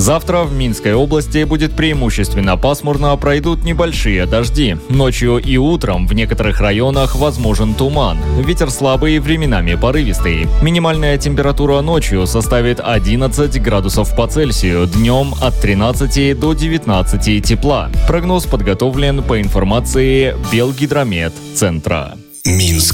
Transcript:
Завтра в Минской области будет преимущественно пасмурно, пройдут небольшие дожди. Ночью и утром в некоторых районах возможен туман. Ветер слабый, временами порывистый. Минимальная температура ночью составит 11 градусов по Цельсию, днем от 13 до 19 тепла. Прогноз подготовлен по информации Белгидромет-центра. Минск